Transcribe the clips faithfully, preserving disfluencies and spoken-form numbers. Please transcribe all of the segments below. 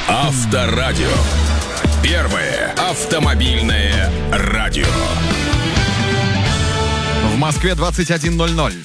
Авторадио. Первое автомобильное радио. В Москве двадцать один ноль ноль.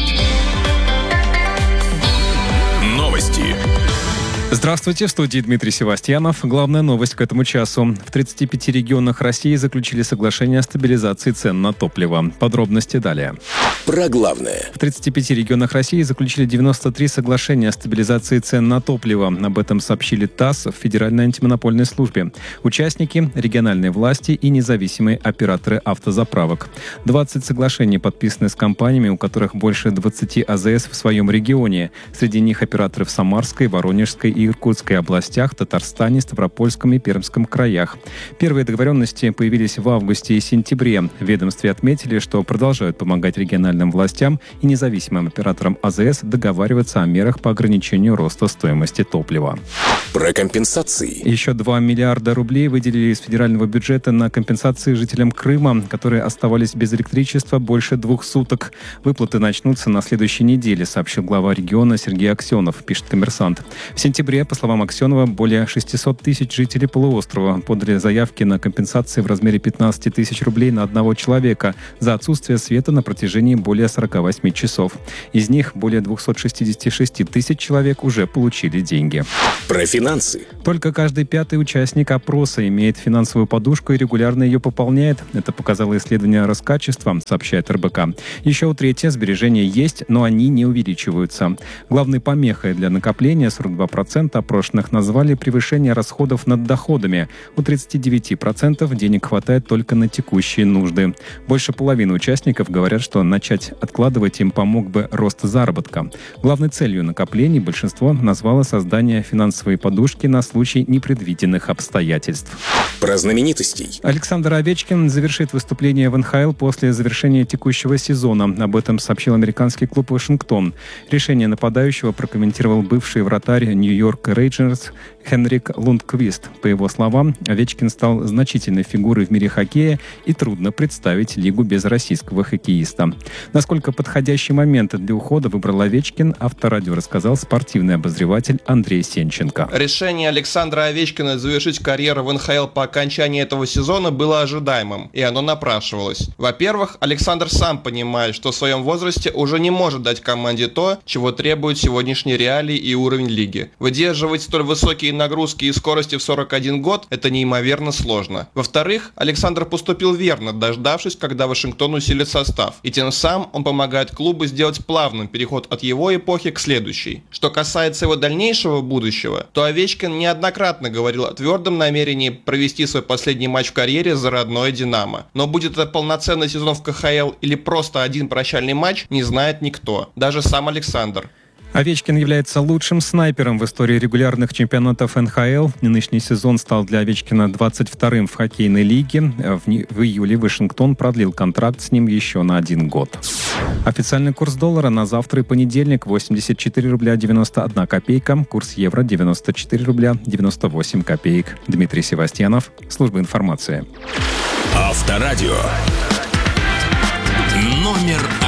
Новости. Здравствуйте, в студии Дмитрий Севастьянов. Главная новость к этому часу. В тридцати пяти регионах России заключили соглашение о стабилизации цен на топливо. Подробности далее. Про главное. В тридцати пяти регионах России заключили девяносто три соглашения о стабилизации цен на топливо. Об этом сообщили ТАСС в Федеральной антимонопольной службе. Участники – региональные власти и независимые операторы автозаправок. двадцать соглашений подписаны с компаниями, у которых больше двадцати АЗС в своем регионе. Среди них операторы в Самарской, Воронежской и Иркутской областях, Татарстане, Ставропольском и Пермском краях. Первые договоренности появились в августе и сентябре. В ведомстве отметили, что продолжают помогать региональным властям и независимым операторам АЗС договариваться о мерах по ограничению роста стоимости топлива. Про компенсации. Еще два миллиарда рублей выделили из федерального бюджета на компенсации жителям Крыма, которые оставались без электричества больше двух суток. Выплаты начнутся на следующей неделе, сообщил глава региона Сергей Аксенов, пишет «Коммерсант». В сентябре, по словам Аксенова, более шестьсот тысяч жителей полуострова подали заявки на компенсации в размере пятнадцать тысяч рублей на одного человека за отсутствие света на протяжении более сорок восемь часов. Из них более двести шестьдесят шесть тысяч человек уже получили деньги. Про финансы. Только каждый пятый участник опроса имеет финансовую подушку и регулярно ее пополняет. Это показало исследование Роскачества, сообщает эр бэ ка. Еще у трети сбережения есть, но они не увеличиваются. Главной помехой для накопления сорок два процента опрошенных назвали превышение расходов над доходами. У тридцати девяти процентов денег хватает только на текущие нужды. Больше половины участников говорят, что начать откладывать им помог бы рост заработка. Главной целью накоплений большинство назвало создание финансовой подушки на случай непредвиденных обстоятельств. Про знаменитостей. Александр Овечкин завершит выступление в эн ха эл после завершения текущего сезона. Об этом сообщил американский клуб «Вашингтон». Решение нападающего прокомментировал бывший вратарь Нью-Йорк Рейнджерс Хенрик Лундквист. По его словам, Овечкин стал значительной фигурой в мире хоккея, и трудно представить лигу без российского хоккеиста. Насколько подходящий момент для ухода выбрал Овечкин, Авторадио рассказал спортивный обозреватель Андрей Сенченко. Решение Александра Овечкина завершить карьеру в эн ха эл по окончании этого сезона было ожидаемым, и оно напрашивалось. Во-первых, Александр сам понимает, что в своем возрасте уже не может дать команде то, чего требуют сегодняшние реалии и уровень лиги. Выдерживать столь высокие нагрузки и скорости в сорок один год – это неимоверно сложно. Во-вторых, Александр поступил верно, дождавшись, когда Вашингтон усилит состав, и тем самым он помогает клубу сделать плавным переход от его эпохи к следующей. Что касается его дальнейшего будущего, то Овечкин неоднократно говорил о твердом намерении провести свой последний матч в карьере за родное «Динамо». Но будет это полноценный сезон в ка ха эл или просто один прощальный матч, не знает никто, даже сам Александр. Овечкин является лучшим снайпером в истории регулярных чемпионатов эн ха эл. Нынешний сезон стал для Овечкина двадцать вторым в хоккейной лиге. В, не... в июле Вашингтон продлил контракт с ним еще на один год. Официальный курс доллара на завтра и понедельник восемьдесят четыре рубля девяносто одна копейка. Курс евро девяносто четыре рубля девяносто восемь копеек. Дмитрий Севастьянов, служба информации. Авторадио. Номер